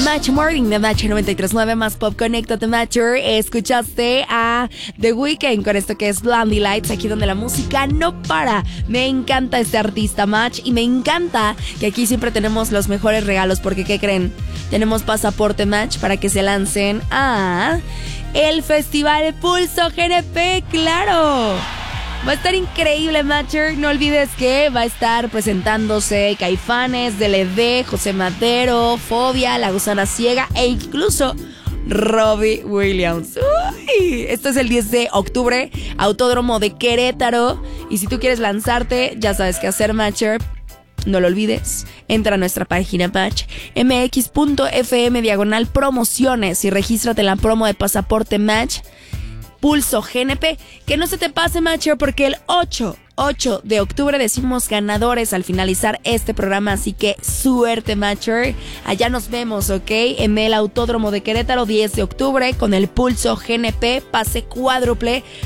Match Morning de Match 93.9 más Pop Conéctate Matcher. Escuchaste a The Weeknd con esto que es Blondie Lights, aquí donde la música no para. Me encanta este artista Match y me encanta que aquí siempre tenemos los mejores regalos porque ¿qué creen? Tenemos pasaporte Match para que se lancen a el Festival Pulso GNP, ¡claro! Va a estar increíble, Matcher. No olvides que va a estar presentándose Caifanes, DLD, José Madero, Fobia, La Gusana Ciega e incluso Robbie Williams. ¡Uy! Esto es el 10 de octubre, Autódromo de Querétaro. Y si tú quieres lanzarte, ya sabes qué hacer, Matcher. No lo olvides, entra a nuestra página Match, mx.fm/promociones y regístrate en la promo de pasaporte Match Pulso GNP. Que no se te pase, Matcher, porque el 8 de octubre decimos ganadores al finalizar este programa, así que suerte, Matcher. Allá nos vemos, ¿ok? En el Autódromo de Querétaro, 10 de octubre, con el Pulso GNP, pase cuádruple